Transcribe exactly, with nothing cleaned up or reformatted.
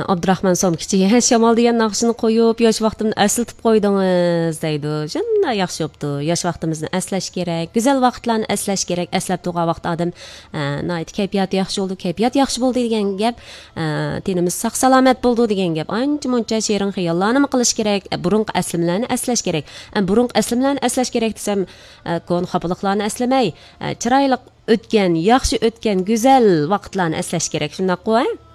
Abdurahman Somkichi Shamol degan naqshini qo'yib, yosh vaqtimni eslatib qo'ydingiz deydi. Shunday yaxshi bo'pti. Yosh vaqtimizni eslash kerak, go'zal vaqtlarni eslash kerak. Eslab turgan vaqt odam nayt kayfiyat yaxshi bo'ldi, kayfiyat yaxshi bo'ldi degan gap, tenimiz sog' salomat bo'ldi degan gap. Ancha-muncha shirin xayollarni qilish kerak, burunqi aslimlarni eslash kerak. Burunqi aslimlarni eslash kerak desam, kon xafalıqlarni eslamay, chiroyli o'tgan, yaxshi o'tgan, go'zal vaqtlarni eslash kerak. Shunday qo'y.